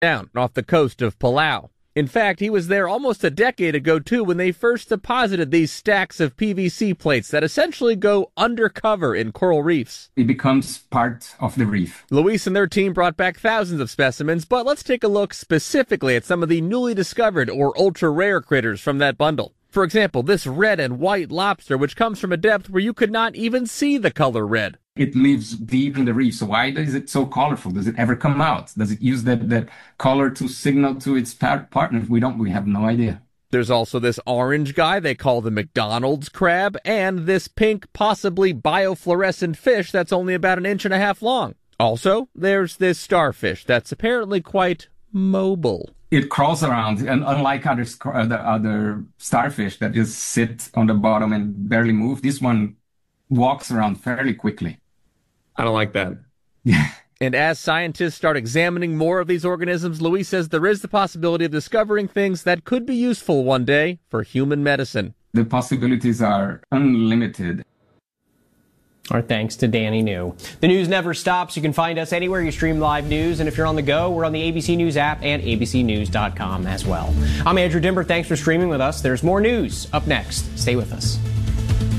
down off the coast of Palau. In fact, he was there almost a decade ago, too, when they first deposited these stacks of PVC plates that essentially go undercover in coral reefs. It becomes part of the reef. Luis and their team brought back thousands of specimens, but let's take a look specifically at some of the newly discovered or ultra-rare critters from that bundle. For example, this red and white lobster, which comes from a depth where you could not even see the color red. It lives deep in the reef. So why is it so colorful? Does it ever come out? Does it use that color to signal to its partners? We have no idea. There's also this orange guy they call the McDonald's crab, and this pink, possibly biofluorescent fish that's only about 1.5 inches long. Also, there's this starfish that's apparently quite mobile. It crawls around, and unlike other starfish that just sit on the bottom and barely move, this one walks around fairly quickly. I don't like that. Yeah. And as scientists start examining more of these organisms, Luis says there is the possibility of discovering things that could be useful one day for human medicine. The possibilities are unlimited. Our thanks to Danny New. The news never stops. You can find us anywhere you stream live news. And if you're on the go, we're on the ABC News app and abcnews.com as well. I'm Andrew Dimber. Thanks for streaming with us. There's more news up next. Stay with us.